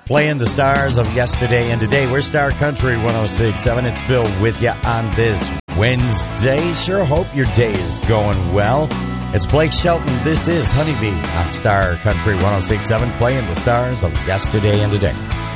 Playing the stars of yesterday and today. We're Star Country 106.7. It's Bill with you on this Wednesday. Sure hope your day is going well. It's Blake Shelton. This is Honeybee on Star Country 106.7, playing the stars of yesterday and today.